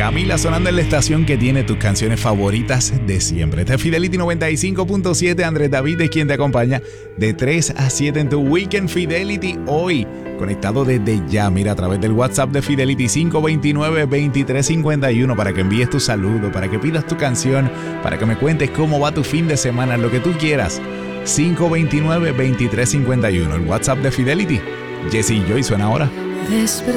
Camila sonando en la estación que tiene tus canciones favoritas de siempre. Este es Fidelity 95.7. Andrés David es quien te acompaña de 3 a 7 en tu Weekend Fidelity. Hoy, conectado desde ya, mira, a través del WhatsApp de Fidelity 529-2351 para que envíes tu saludo, para que pidas tu canción, para que me cuentes cómo va tu fin de semana, lo que tú quieras. 529-2351, el WhatsApp de Fidelity. Jesse y Joy suena ahora.